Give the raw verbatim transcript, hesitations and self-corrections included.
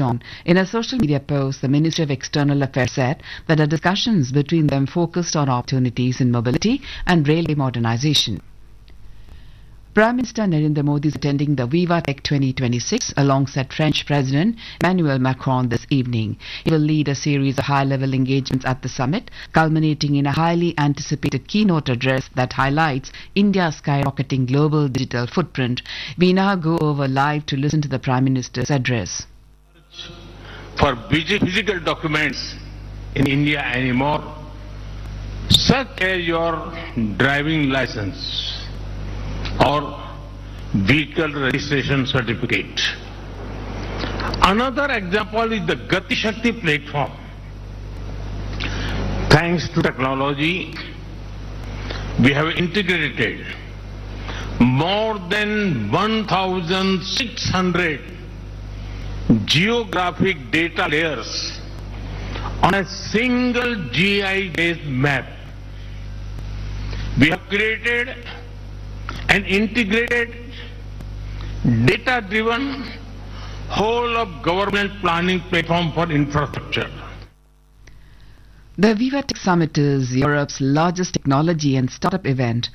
on. In a social media post, the Ministry of External Affairs said that the discussions between them focused on opportunities in mobility and railway modernization. Prime Minister Narendra Modi is attending the Viva Tech twenty twenty-six alongside French President Emmanuel Macron this evening. He will lead a series of high-level engagements at the summit, culminating in a highly anticipated keynote address that highlights India's skyrocketing global digital footprint. We now go over live to listen to the Prime Minister's address. For physical documents in India anymore, such as your driving license or vehicle registration certificate. Another example is the Gati Shakti platform. Thanks to technology, we have integrated more than one thousand six hundred geographic data layers on a single G I-based map. We have created an integrated, data-driven, whole-of-government planning platform for infrastructure. The Viva Tech Summit is Europe's largest technology and startup event